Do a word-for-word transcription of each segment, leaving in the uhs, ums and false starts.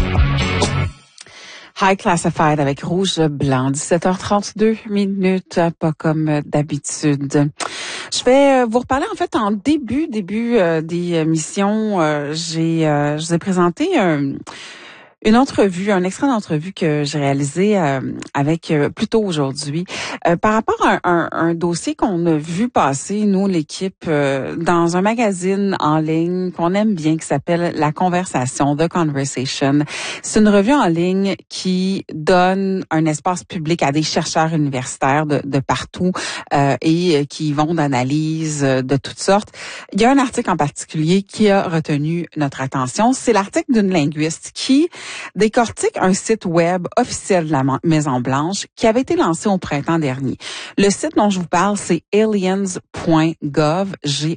High Classified avec Rouge Blanc, dix-sept heures trente-deux minutes, pas comme d'habitude. Je vais vous reparler en fait en début, début euh, des missions. Euh, j'ai, euh, je vous ai présenté un... Une entrevue, un extrait d'entrevue que j'ai réalisé euh, avec euh, plus tôt aujourd'hui euh, par rapport à un, un, un dossier qu'on a vu passer, nous, l'équipe, euh, dans un magazine en ligne qu'on aime bien qui s'appelle La Conversation, The Conversation. C'est une revue en ligne qui donne un espace public à des chercheurs universitaires de, de partout euh, et qui vont d'analyses de toutes sortes. Il y a un article en particulier qui a retenu notre attention. C'est l'article d'une linguiste qui décortique un site web officiel de la Maison-Blanche qui avait été lancé au printemps dernier. Le site dont je vous parle, c'est aliens point gov.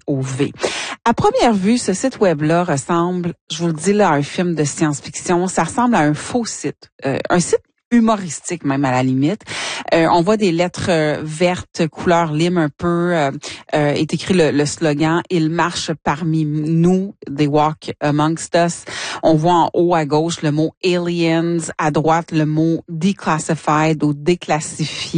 À première vue, ce site web-là ressemble, je vous le dis là, à un film de science-fiction. Ça ressemble à un faux site, euh, un site humoristique même à la limite. Euh, on voit des lettres euh, vertes, couleur lime un peu, euh, euh, est écrit le, le slogan « Ils marchent parmi nous »,« They walk amongst us ». On voit en haut à gauche le mot « aliens », à droite le mot « declassified » ou « déclassifié ».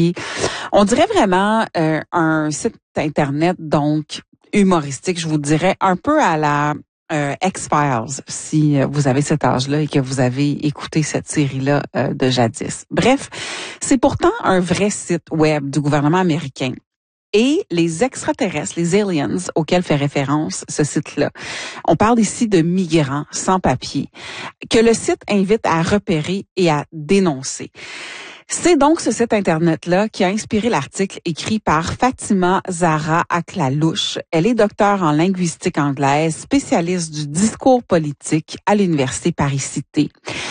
On dirait vraiment euh, un site Internet, donc humoristique, je vous dirais, un peu à la... Euh, X-Files, si vous avez cet âge-là et que vous avez écouté cette série-là euh, de jadis. Bref, c'est pourtant un vrai site web du gouvernement américain. Et les extraterrestres, les aliens auxquels fait référence ce site-là, on parle ici de migrants sans papier, que le site invite à repérer et à dénoncer. C'est donc ce site Internet-là qui a inspiré l'article écrit par Fatima Zahra Aklalouche. Elle est docteure en linguistique anglaise, spécialiste du discours politique à l'Université Paris-Cité.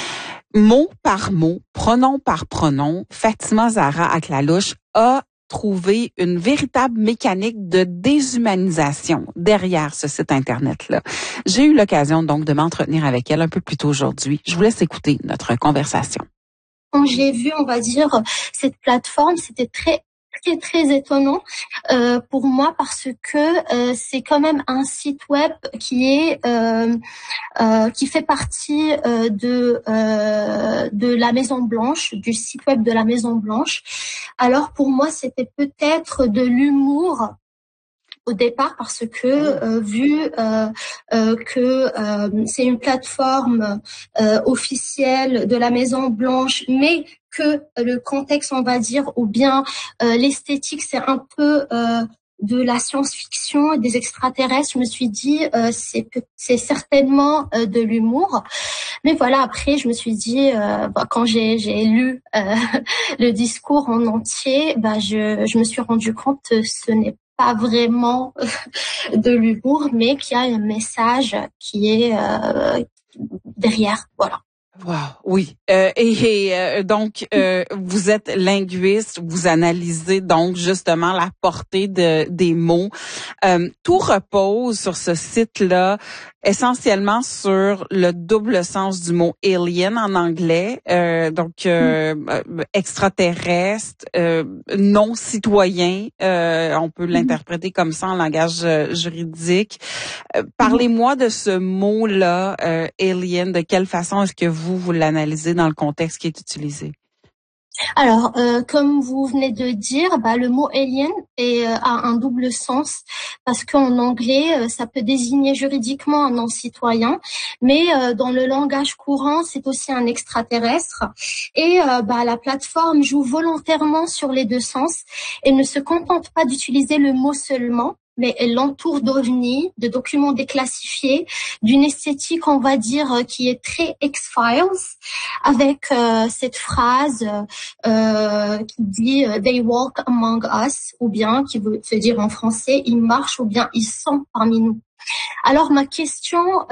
Mot par mot, pronom par pronom, Fatima Zahra Aklalouche a trouvé une véritable mécanique de déshumanisation derrière ce site Internet-là. J'ai eu l'occasion donc de m'entretenir avec elle un peu plus tôt aujourd'hui. Je vous laisse écouter notre conversation. Quand j'ai vu, on va dire, cette plateforme, c'était très très très étonnant euh, pour moi parce que euh, c'est quand même un site web qui est euh, euh, qui fait partie euh, de euh, de la Maison Blanche, du site web de la Maison Blanche. Alors pour moi, c'était peut-être de l'humour au départ parce que euh, vu euh, euh, que euh, c'est une plateforme euh, officielle de la Maison Blanche, mais que le contexte, on va dire, ou bien euh, l'esthétique, c'est un peu euh, de la science-fiction, des extraterrestres, je me suis dit euh, c'est c'est certainement euh, de l'humour. Mais voilà, après je me suis dit euh, bah, quand j'ai j'ai lu euh, le discours en entier, bah je je me suis rendu compte que ce n'est pas vraiment de l'humour, mais qu'il y a un message qui est euh, derrière, voilà. Wow, oui. Euh, et, et euh, donc, euh, vous êtes linguiste, vous analysez donc justement la portée de des mots. Euh, tout repose sur ce site-là essentiellement sur le double sens du mot alien en anglais, euh, donc euh, mm. extraterrestre, euh, non citoyen, euh, on peut mm. l'interpréter comme ça en langage euh, juridique. Euh, parlez-moi de ce mot-là, euh, alien. De quelle façon est-ce que vous vous l'analysez dans le contexte qui est utilisé? Alors, euh, comme vous venez de dire, bah, le mot alien est, euh, a un double sens parce qu'en anglais, euh, ça peut désigner juridiquement un non-citoyen, mais euh, dans le langage courant, c'est aussi un extraterrestre. Et euh, bah, la plateforme joue volontairement sur les deux sens et ne se contente pas d'utiliser le mot seulement, mais elle l'entoure d'ovnis, de documents déclassifiés, d'une esthétique, on va dire, qui est très X-Files, avec euh, cette phrase euh, qui dit euh, « They walk among us », ou bien, qui veut se dire en français « Ils marchent » ou bien « Ils sont parmi nous ». Alors, ma question